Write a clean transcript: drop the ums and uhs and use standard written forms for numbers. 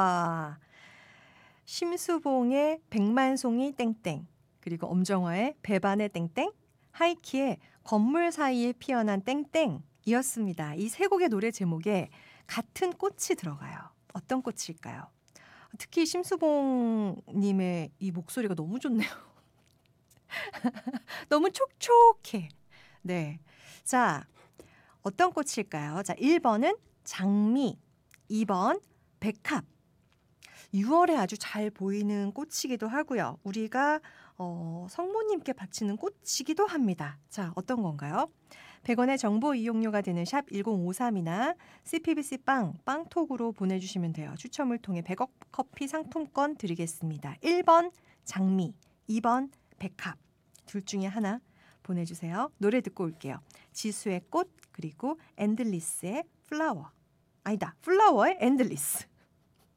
와. 심수봉의 백만송이 땡땡, 그리고 엄정화의 배반의 땡땡, 하이키의 건물 사이에 피어난 땡땡이었습니다. 이 세 곡의 노래 제목에 같은 꽃이 들어가요. 어떤 꽃일까요? 특히 심수봉님의 이 목소리가 너무 좋네요. 너무 촉촉해. 네. 자, 어떤 꽃일까요? 자, 1번은 장미, 2번 백합. 6월에 아주 잘 보이는 꽃이기도 하고요. 우리가 성모님께 바치는 꽃이기도 합니다. 자, 어떤 건가요? 100원의 정보 이용료가 되는 샵 1053이나 CPBC 빵톡으로 보내주시면 돼요. 추첨을 통해 100억 커피 상품권 드리겠습니다. 1번 장미, 2번 백합. 둘 중에 하나 보내주세요. 노래 듣고 올게요. 지수의 꽃, 그리고 엔들리스의 플라워. 아니다, 플라워의 엔들리스.